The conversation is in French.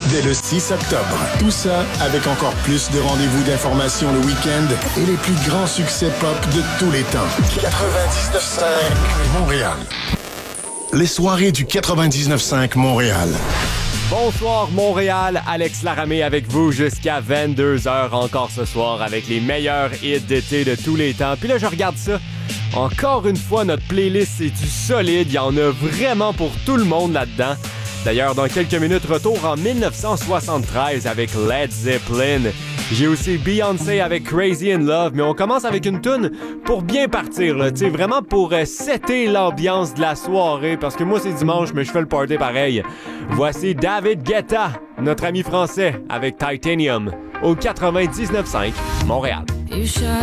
dès le 6 octobre. Tout ça avec encore plus de rendez-vous d'information le week-end et les plus grands succès pop de tous les temps. 99.5 Montréal. Les soirées du 99.5 Montréal. Bonsoir Montréal, Alex Laramé avec vous jusqu'à 22h encore ce soir avec les meilleurs hits d'été de tous les temps. Puis là, je regarde ça. Encore une fois, notre playlist, c'est du solide. Il y en a vraiment pour tout le monde là-dedans. D'ailleurs, dans quelques minutes, retour en 1973 avec Led Zeppelin. J'ai aussi Beyoncé avec Crazy in Love, mais on commence avec une toune pour bien partir, là, tu sais, vraiment pour setter l'ambiance de la soirée, parce que moi c'est dimanche, mais je fais le party pareil. Voici David Guetta, notre ami français, avec Titanium, au 99.5 Montréal.